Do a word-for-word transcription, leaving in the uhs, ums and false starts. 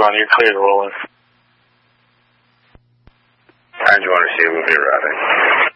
one, you're clear to roll in. nine two one, receive, we'll be arriving.